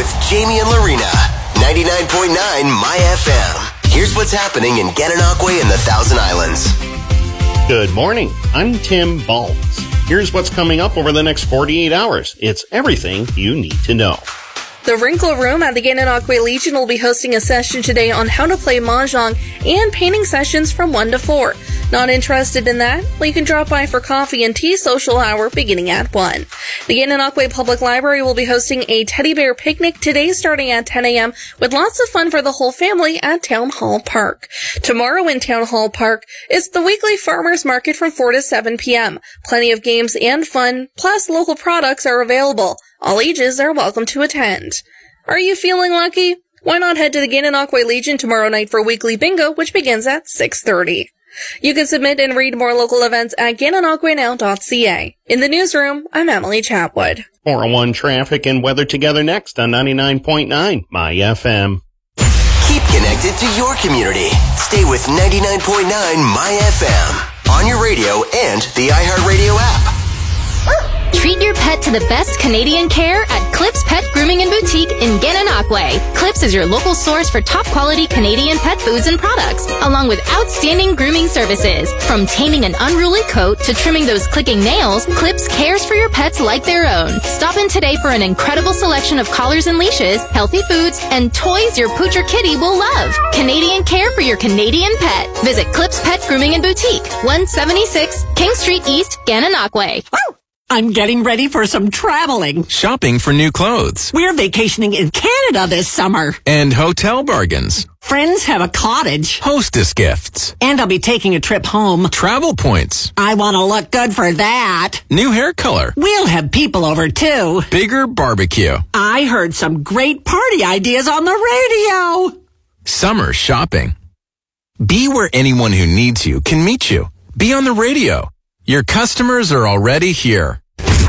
with Jamie and Lorena. 99.9 My FM. Here's what's happening in Gananoque and the Thousand Islands. Good morning. I'm Tim Balls. Here's what's coming up over the next 48 hours. It's everything you need to know. The Wrinkle Room at the Gananoque Legion will be hosting a session today on how to play mahjong and painting sessions from 1 to 4. Not interested in that? Well, you can drop by for coffee and tea social hour beginning at 1. The Gananoque Public Library will be hosting a teddy bear picnic today starting at 10 a.m. with lots of fun for the whole family at Town Hall Park. Tomorrow in Town Hall Park is the weekly farmers market from 4 to 7 p.m. Plenty of games and fun, plus local products are available. All ages are welcome to attend. Are you feeling lucky? Why not head to the Gananoque Legion tomorrow night for weekly bingo, which begins at 6:30. You can submit and read more local events at gananoquenow.ca. In the newsroom, I'm Emily Chapwood. 401 traffic and weather together next on 99.9 My FM. Keep connected to your community. Stay with 99.9 My FM on your radio and the iHeartRadio app. Treat your pet to the best Canadian care at Clips Pet Grooming and Boutique in Gananoque. Clips is your local source for top-quality Canadian pet foods and products, along with outstanding grooming services. From taming an unruly coat to trimming those clicking nails, Clips cares for your pets like their own. Stop in today for an incredible selection of collars and leashes, healthy foods, and toys your pooch or kitty will love. Canadian care for your Canadian pet. Visit Clips Pet Grooming and Boutique, 176 King Street East, Gananoque. I'm getting ready for some traveling. Shopping for new clothes. We're vacationing in Canada this summer. And hotel bargains. Friends have a cottage. Hostess gifts. And I'll be taking a trip home. Travel points. I want to look good for that. New hair color. We'll have people over too. Bigger barbecue. I heard some great party ideas on the radio. Summer shopping. Be where anyone who needs you can meet you. Be on the radio. Your customers are already here.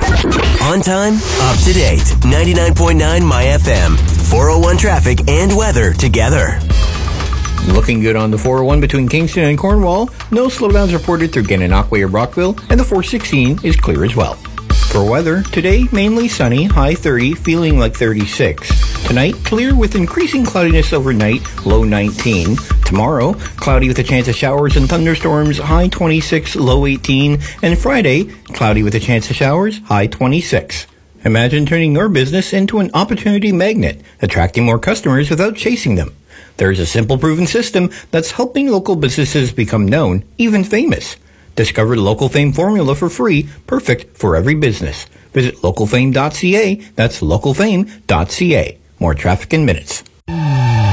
On time, up to date. 99.9 My FM. 401 traffic and weather together. Looking good on the 401 between Kingston and Cornwall. No slowdowns reported through Gananoque or Brockville, and the 416 is clear as well. For weather, today mainly sunny, high 30, feeling like 36. Tonight, clear with increasing cloudiness overnight, low 19. Tomorrow, cloudy with a chance of showers and thunderstorms, high 26, low 18. And Friday, cloudy with a chance of showers, high 26. Imagine turning your business into an opportunity magnet, attracting more customers without chasing them. There's a simple proven system that's helping local businesses become known, even famous. Discover the Local Fame formula for free, perfect for every business. Visit localfame.ca. That's localfame.ca. More traffic in minutes.